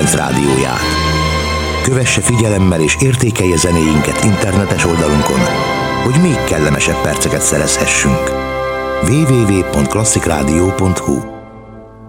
kedvenc rádióját. Kövesse figyelemmel és értékelje zenéinket internetes oldalunkon, hogy még kellemesebb perceket szerezhessünk. www.klasszikrádió.hu